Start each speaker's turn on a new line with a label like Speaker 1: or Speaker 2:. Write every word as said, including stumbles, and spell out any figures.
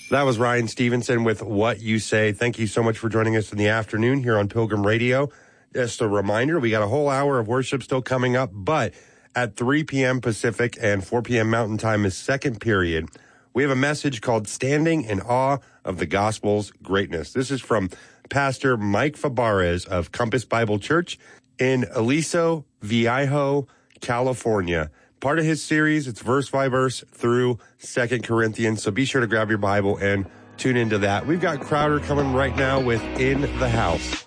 Speaker 1: That was Ryan Stevenson with What You Say. Thank you so much for joining us in the afternoon here on Pilgrim Radio. Just a reminder, we got a whole hour of worship still coming up, but at three p.m. Pacific and four p.m. Mountain Time is second period. We have a message called Standing in Awe of the Gospel's Greatness. This is from Pastor Mike Fabarez of Compass Bible Church in Aliso Viejo, California. Part of his series, it's verse by verse through Second Corinthians. So be sure to grab your Bible and tune into that. We've got Crowder coming right now with In the House.